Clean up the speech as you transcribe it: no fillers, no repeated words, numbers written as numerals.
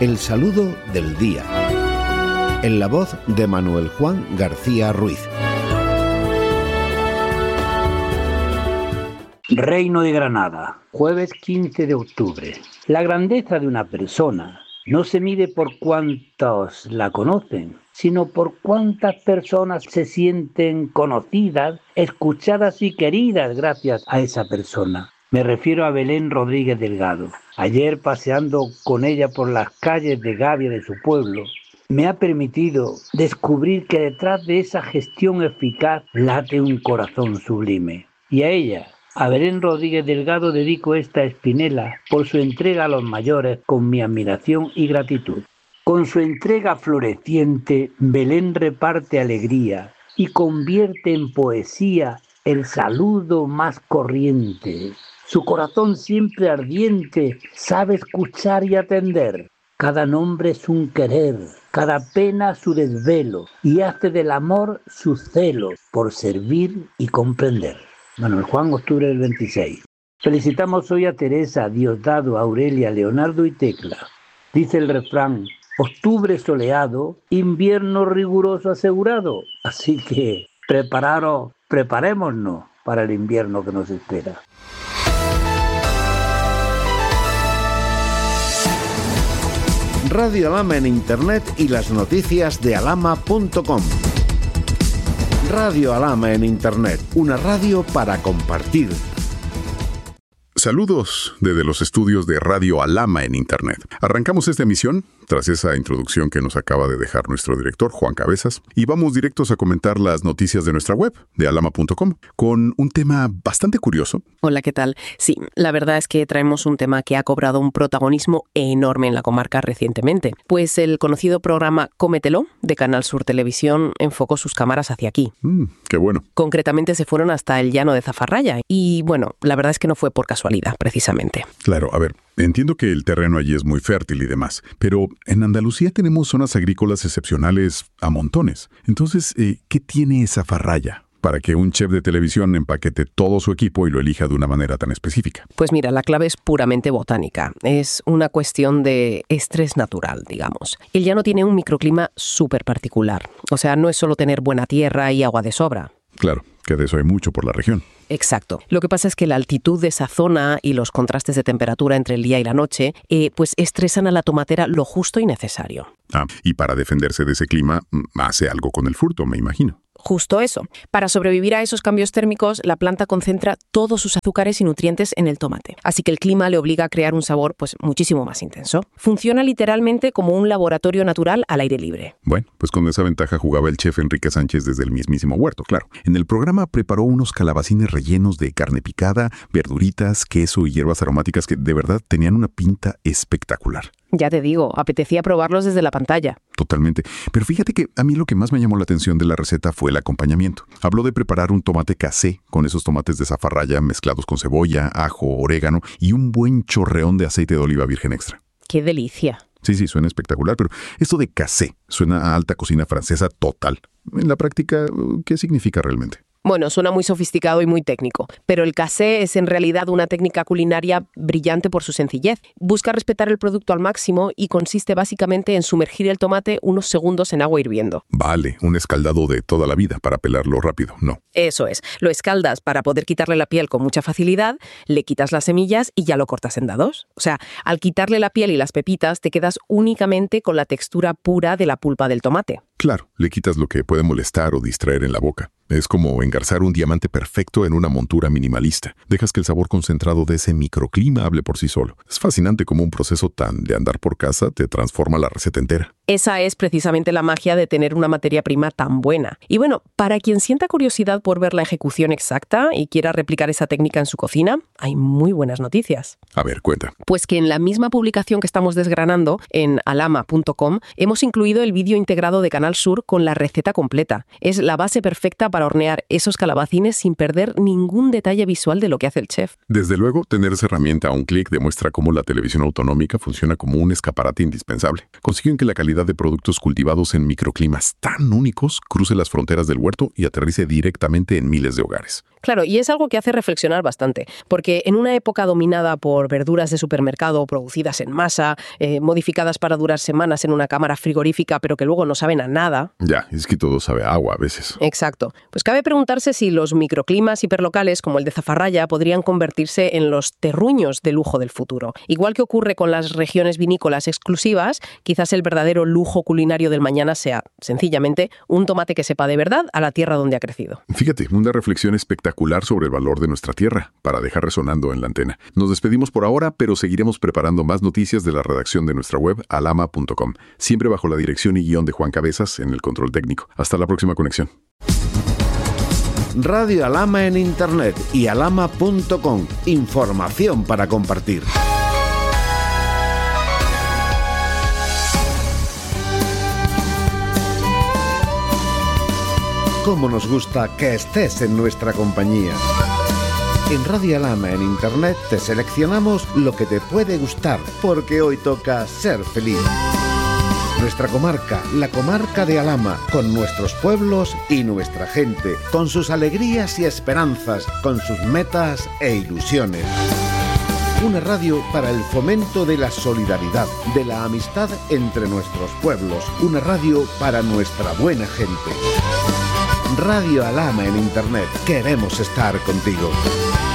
El saludo del día. En la voz de Manuel Juan García Ruiz. Reino de Granada, jueves 15 de octubre. La grandeza de una persona no se mide por cuántos la conocen, sino por cuántas personas se sienten conocidas, escuchadas y queridas gracias a esa persona. Me refiero a Belén Rodríguez Delgado. Ayer, paseando con ella por las calles de Gavia de su pueblo, me ha permitido descubrir que detrás de esa gestión eficaz late un corazón sublime. Y a ella, a Belén Rodríguez Delgado, dedico esta espinela por su entrega a los mayores con mi admiración y gratitud. Con su entrega floreciente, Belén reparte alegría y convierte en poesía el saludo más corriente. Su corazón siempre ardiente sabe escuchar y atender. Cada nombre es un querer, cada pena su desvelo, y hace del amor su celo por servir y comprender. Manuel Juan, octubre del 26. Felicitamos hoy a Teresa, Diosdado, Aurelia, Leonardo y Tecla. Dice el refrán: octubre soleado, invierno riguroso asegurado. Así que preparémonos para el invierno que nos espera. Radio Alhama en Internet y las noticias de alhama.com. Radio Alhama en Internet, una radio para compartir. Saludos desde los estudios de Radio Alhama en Internet. Arrancamos esta emisión tras esa introducción que nos acaba de dejar nuestro director, Juan Cabezas, y vamos directos a comentar las noticias de nuestra web, de alhama.com, con un tema bastante curioso. Hola, ¿qué tal? Sí, la verdad es que traemos un tema que ha cobrado un protagonismo enorme en la comarca recientemente, pues el conocido programa Cómetelo, de Canal Sur Televisión, enfocó sus cámaras hacia aquí. Qué bueno. Concretamente se fueron hasta el llano de Zafarraya, y bueno, la verdad es que no fue por casualidad, precisamente. Claro, a ver, entiendo que el terreno allí es muy fértil y demás, pero en Andalucía tenemos zonas agrícolas excepcionales a montones. Entonces, ¿qué tiene esa Zafarraya para que un chef de televisión empaquete todo su equipo y lo elija de una manera tan específica? Pues mira, la clave es puramente botánica. Es una cuestión de estrés natural, digamos. El llano tiene un microclima súper particular. O sea, no es solo tener buena tierra y agua de sobra. Claro, que de eso hay mucho por la región. Exacto. Lo que pasa es que la altitud de esa zona y los contrastes de temperatura entre el día y la noche, pues estresan a la tomatera lo justo y necesario. Y para defenderse de ese clima, hace algo con el fruto, me imagino. Justo eso. Para sobrevivir a esos cambios térmicos, la planta concentra todos sus azúcares y nutrientes en el tomate. Así que el clima le obliga a crear un sabor pues muchísimo más intenso. Funciona literalmente como un laboratorio natural al aire libre. Bueno, pues con esa ventaja jugaba el chef Enrique Sánchez desde el mismísimo huerto, claro. En el programa preparó unos calabacines rellenos de carne picada, verduritas, queso y hierbas aromáticas que de verdad tenían una pinta espectacular. Ya te digo, apetecía probarlos desde la pantalla. Totalmente. Pero fíjate que a mí lo que más me llamó la atención de la receta fue el acompañamiento. Habló de preparar un tomate casé con esos tomates de Zafarraya mezclados con cebolla, ajo, orégano y un buen chorreón de aceite de oliva virgen extra. ¡Qué delicia! Sí, suena espectacular, pero esto de casé suena a alta cocina francesa total. En la práctica, ¿qué significa realmente? Bueno, suena muy sofisticado y muy técnico, pero el casé es en realidad una técnica culinaria brillante por su sencillez. Busca respetar el producto al máximo y consiste básicamente en sumergir el tomate unos segundos en agua hirviendo. Vale, un escaldado de toda la vida para pelarlo rápido, ¿no? Eso es, lo escaldas para poder quitarle la piel con mucha facilidad, le quitas las semillas y ya lo cortas en dados. O sea, al quitarle la piel y las pepitas te quedas únicamente con la textura pura de la pulpa del tomate. Claro, le quitas lo que puede molestar o distraer en la boca. Es como engarzar un diamante perfecto en una montura minimalista. Dejas que el sabor concentrado de ese microclima hable por sí solo. Es fascinante cómo un proceso tan de andar por casa te transforma la receta entera. Esa es precisamente la magia de tener una materia prima tan buena. Y bueno, para quien sienta curiosidad por ver la ejecución exacta y quiera replicar esa técnica en su cocina, hay muy buenas noticias. A ver, cuenta. Pues que en la misma publicación que estamos desgranando, en alhama.com, hemos incluido el vídeo integrado de Canal Sur con la receta completa. Es la base perfecta para hornear esos calabacines sin perder ningún detalle visual de lo que hace el chef. Desde luego, tener esa herramienta a un clic demuestra cómo la televisión autonómica funciona como un escaparate indispensable. Consiguen que la calidad de productos cultivados en microclimas tan únicos cruce las fronteras del huerto y aterrice directamente en miles de hogares. Claro, y es algo que hace reflexionar bastante, porque en una época dominada por verduras de supermercado producidas en masa, modificadas para durar semanas en una cámara frigorífica, pero que luego no saben a nada. Ya, es que todo sabe a agua a veces. Exacto. Pues cabe preguntarse si los microclimas hiperlocales, como el de Zafarraya, podrían convertirse en los terruños de lujo del futuro. Igual que ocurre con las regiones vinícolas exclusivas, quizás el verdadero lujo culinario del mañana sea, sencillamente, un tomate que sepa de verdad a la tierra donde ha crecido. Fíjate, una reflexión espectacular sobre el valor de nuestra tierra, para dejar resonando en la antena. Nos despedimos por ahora, pero seguiremos preparando más noticias de la redacción de nuestra web, alama.com, siempre bajo la dirección y guión de Juan Cabezas en el control técnico. Hasta la próxima conexión. Radio Alama en Internet y alama.com. Información para compartir. Cómo nos gusta que estés en nuestra compañía. En Radio Alama en Internet te seleccionamos lo que te puede gustar, porque hoy toca ser feliz. Nuestra comarca, la comarca de Alama, con nuestros pueblos y nuestra gente, con sus alegrías y esperanzas, con sus metas e ilusiones. Una radio para el fomento de la solidaridad, de la amistad entre nuestros pueblos. Una radio para nuestra buena gente. Radio Alama en Internet. Queremos estar contigo.